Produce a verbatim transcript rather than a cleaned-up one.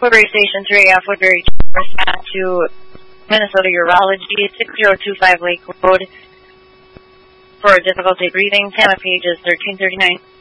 Woodbury Station three F, Woodbury, respond to Minnesota Urology, six zero two five Lake Road, for difficulty breathing. Tama page is thirteen thirty-nine.